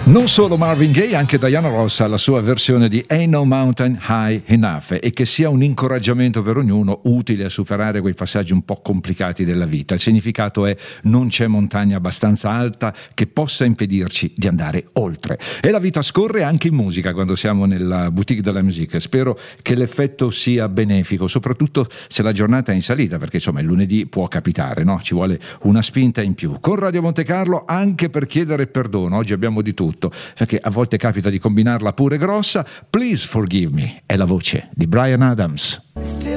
Non solo Marvin Gaye, anche Diana Ross ha la sua versione di Ain't No Mountain High Enough, e che sia un incoraggiamento per ognuno, utile a superare quei passaggi un po' complicati della vita. Il significato è: non c'è montagna abbastanza alta che possa impedirci di andare oltre. E la vita scorre anche in musica quando siamo nella boutique della musica. Spero che l'effetto sia benefico, soprattutto se la giornata è in salita, perché insomma il lunedì può capitare, no? Ci vuole una spinta in più. Con Radio Monte Carlo anche per chiedere perdono, oggi abbiamo di tutto, perché a volte capita di combinarla pure grossa. Please Forgive Me è la voce di Bryan Adams.